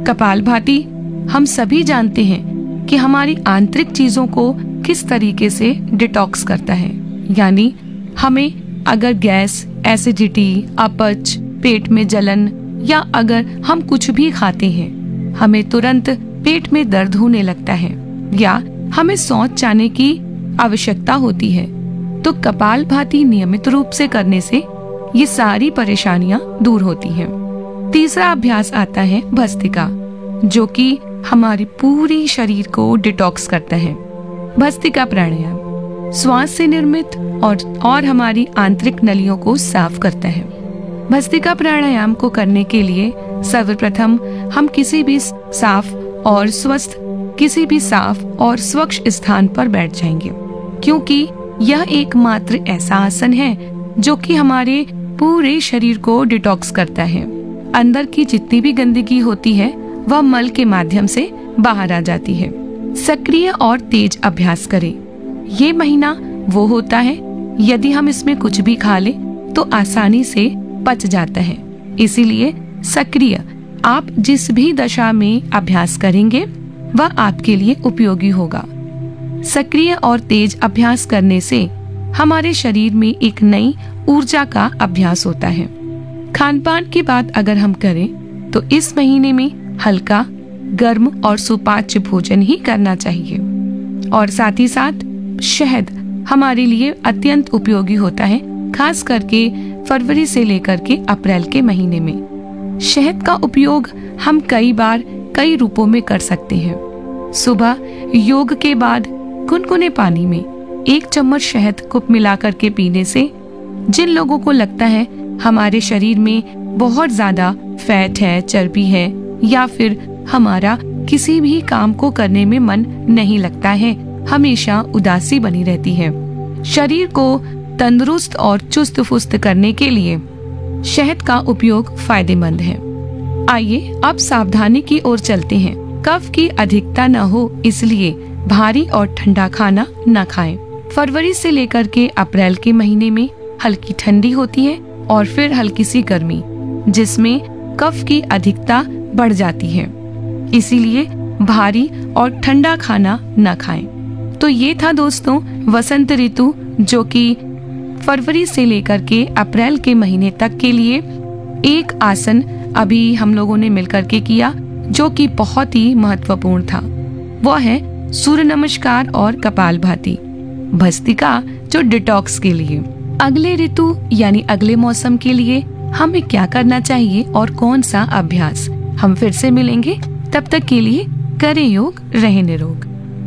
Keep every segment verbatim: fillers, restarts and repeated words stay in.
कपालभाति हम सभी जानते हैं कि हमारी आंतरिक चीजों को किस तरीके से डिटॉक्स करता है। यानी हमें अगर गैस, एसिडिटी, अपच, पेट में जलन या अगर हम कुछ भी खाते हैं, हमें तुरंत पेट में दर्द होने लगता है या हमें शौच जाने की आवश्यकता होती है, तो कपालभाति नियमित रूप से करने से ये सारी परेशानियां दूर होती हैं। तीसरा अभ्यास आता है भस्त्रिका, जो कि हमारी पूरी शरीर को डिटॉक्स करता है। भस्त्रिका प्राणायाम श्वास से निर्मित और और हमारी आंतरिक नलियों को साफ करता है। भस्त्रिका प्राणायाम को करने के लिए सर्वप्रथम हम किसी भी साफ और स्वस्थ किसी भी साफ और स्वच्छ स्थान पर बैठ जाएंगे, क्योंकि यह एकमात्र ऐसा आसन है जो कि हमारे पूरे शरीर को डिटॉक्स करता है। अंदर की जितनी भी गंदगी होती है वह मल के माध्यम से बाहर आ जाती है। सक्रिय और तेज अभ्यास करें। ये महीना वो होता है यदि हम इसमें कुछ भी खा लें तो आसानी से पच जाता है। इसीलिए सक्रिय आप जिस भी दशा में अभ्यास करेंगे वह आपके लिए उपयोगी होगा। सक्रिय और तेज अभ्यास करने से हमारे शरीर में एक नई ऊर्जा का अभ्यास होता है। खान पान की बात अगर हम करें तो इस महीने में हल्का, गर्म और सुपाच्य भोजन ही करना चाहिए। और साथ ही साथ शहद हमारे लिए अत्यंत उपयोगी होता है, खास करके फरवरी से लेकर के अप्रैल के महीने में। शहद का उपयोग हम कई बार कई रूपों में कर सकते हैं। सुबह योग के बाद गुनगुने पानी में एक चम्मच शहद को मिलाकर के पीने से जिन लोगों को लगता है हमारे शरीर में बहुत ज्यादा फैट है, चर्बी है या फिर हमारा किसी भी काम को करने में मन नहीं लगता है, हमेशा उदासी बनी रहती है, शरीर को तंदुरुस्त और चुस्त फुस्त करने के लिए शहद का उपयोग फायदेमंद है। आइए अब सावधानी की ओर चलते हैं। कफ की अधिकता न हो इसलिए भारी और ठंडा खाना न खाएं। फरवरी से लेकर के अप्रैल के महीने में हल्की ठंडी होती है और फिर हल्की सी गर्मी, जिसमें कफ की अधिकता बढ़ जाती है। इसीलिए भारी और ठंडा खाना न खाएं। तो ये था दोस्तों वसंत ऋतु, जो कि फरवरी से लेकर के अप्रैल के महीने तक के लिए एक आसन अभी हम लोगों ने मिलकर के किया, जो कि बहुत ही महत्वपूर्ण था। वह है सूर्य नमस्कार और कपालभाति, भस्त्रिका जो डिटॉक्स के लिए। अगले ऋतु यानी अगले मौसम के लिए हमें क्या करना चाहिए और कौन सा अभ्यास, हम फिर से मिलेंगे। तब तक के लिए करें योग, रहें निरोग।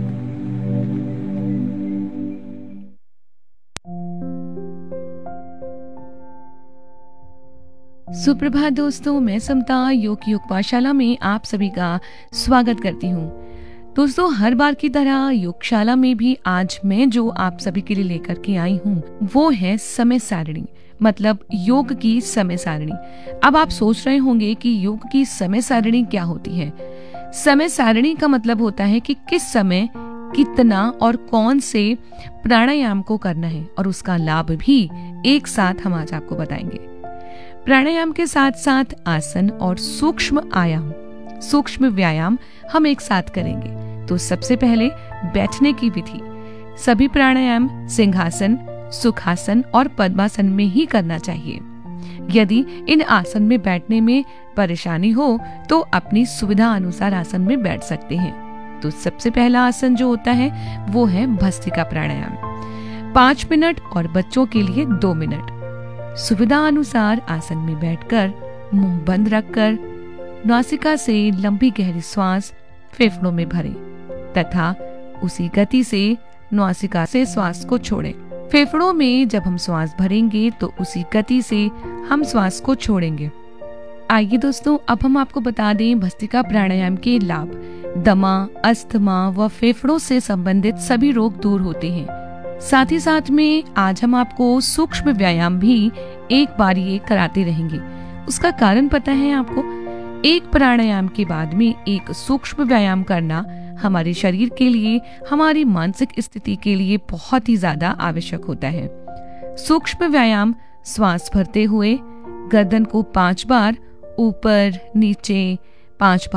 सुप्रभात दोस्तों, मैं समता योग योग पाठशाला में आप सभी का स्वागत करती हूँ। दोस्तों, हर बार की तरह योगशाला में भी आज मैं जो आप सभी के लिए लेकर के आई हूँ वो है समय सारणी, मतलब योग की समय सारणी। अब आप सोच रहे होंगे कि योग की समय सारणी क्या होती है। समय सारणी का मतलब होता है कि किस समय कितना और कौन से प्राणायाम को करना है, और उसका लाभ भी एक साथ हम आज आपको बताएंगे। प्राणायाम के साथ साथ आसन और सूक्ष्म आयाम, सूक्ष्म व्यायाम हम एक साथ करेंगे। तो सबसे पहले बैठने की विधि। सभी प्राणायाम सिंहासन, सुखासन और पद्मासन में ही करना चाहिए। यदि इन आसन में बैठने में परेशानी हो तो अपनी सुविधा अनुसार आसन में बैठ सकते हैं। तो सबसे पहला आसन जो होता है वो है भस्त्रिका प्राणायाम। पाँच मिनट और बच्चों के लिए दो मिनट। सुविधा अनुसार आसन में बैठकर मुंह बंद रखकर नासिका से लंबी गहरी श्वास फेफड़ों में भरें तथा उसी गति से नासिका से श्वास को छोड़ें। फेफड़ों में जब हम श्वास भरेंगे तो उसी गति से हम श्वास को छोड़ेंगे। आइए दोस्तों, अब हम आपको बता दें भस्त्रिका प्राणायाम के लाभ। दमा, अस्थमा व फेफड़ों से संबंधित सभी रोग दूर होते हैं। साथ ही साथ में आज हम आपको सूक्ष्म व्यायाम भी एक बार ये कराते रहेंगे। उसका कारण पता है आपको? एक प्राणायाम के बाद में एक सूक्ष्म व्यायाम करना हमारे शरीर के लिए, हमारी मानसिक स्थिति के लिए बहुत ही ज्यादा आवश्यक होता है। सूक्ष्म व्यायाम श्वास भरते हुए गर्दन को पांच बार ऊपर नीचे पांच बार